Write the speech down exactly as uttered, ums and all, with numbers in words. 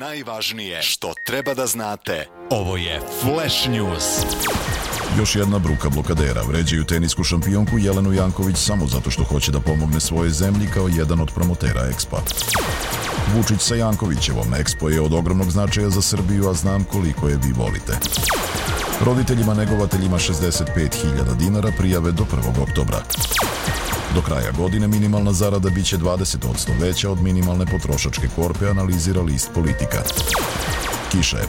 Najvažnije što treba da znate. Ovo je Flash News. Još jedna bruka blokadera. Vređaju tenisku šampionku Jelenu Janković samo zato što hoće da pomogne svojoj zemlji kao jedan od promotera Expa. Vučić sa Jankovićevom. Expo je od ogromnog značaja za Srbiju, a znam koliko je vi volite. Roditeljima negovateljima šezdeset pet hiljada dinara prijave do prvog oktobra. Do kraja godine minimalna zarada biće dvadeset posto veća od minimalne potrošačke korpe, analizira list Politika. Kiša je